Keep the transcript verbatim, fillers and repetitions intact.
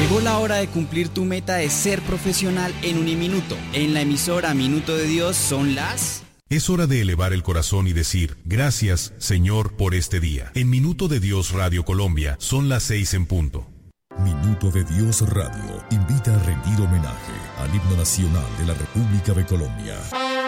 Llegó la hora de cumplir tu meta de ser profesional en Uniminuto. En la emisora Minuto de Dios son las... Es hora de elevar el corazón y decir, gracias, Señor, por este día. En Minuto de Dios Radio Colombia son las seis en punto. Minuto de Dios Radio invita a rendir homenaje al himno nacional de la República de Colombia.